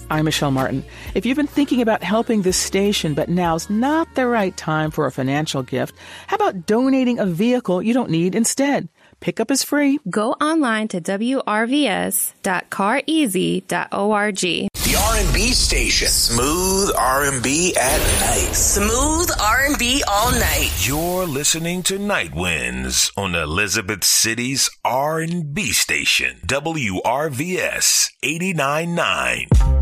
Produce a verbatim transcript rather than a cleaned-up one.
I'm Michelle Martin. If you've been thinking about helping this station, but now's not the right time for a financial gift, how about donating a vehicle you don't need instead? Pickup is free. Go online to w r v s dot car easy dot org. The R and B station. Smooth R and B at night. Smooth R and B all night. You're listening to Night Winds on Elizabeth City's R and B station. W R V S eighty-nine point nine.